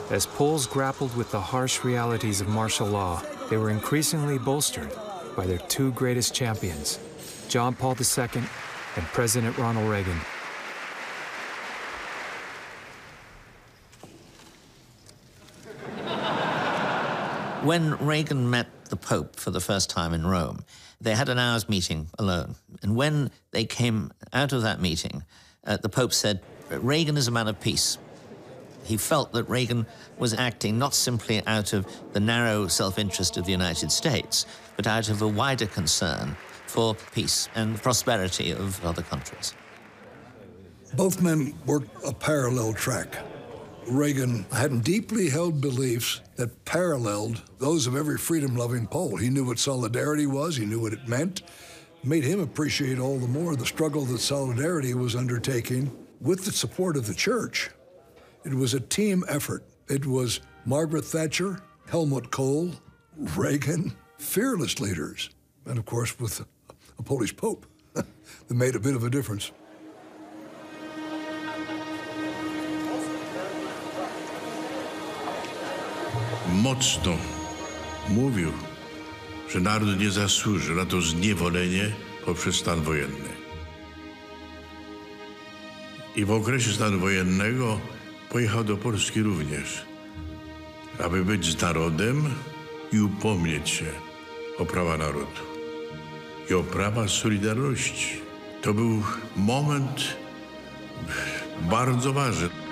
As Poles grappled with the harsh realities of martial law, they were increasingly bolstered by their two greatest champions, John Paul II and President Ronald Reagan. When Reagan met the Pope for the first time in Rome, they had an hour's meeting alone. And when they came out of that meeting, the Pope said, Reagan is a man of peace. He felt that Reagan was acting not simply out of the narrow self-interest of the United States, but out of a wider concern for peace and prosperity of other countries. Both men worked a parallel track. Reagan had deeply held beliefs that paralleled those of every freedom-loving Pole. He knew what solidarity was, he knew what it meant. It made him appreciate all the more the struggle that Solidarity was undertaking with the support of the church. It was a team effort. It was Margaret Thatcher, Helmut Kohl, Reagan, fearless leaders, and of course with a Polish Pope that made a bit of a difference. Mocno mówił, że naród nie zasłużył na to zniewolenie poprzez stan wojenny. I w okresie stanu wojennego pojechał do Polski również, aby być z narodem i upomnieć się o prawa narodu i o prawa Solidarności. To był moment bardzo ważny.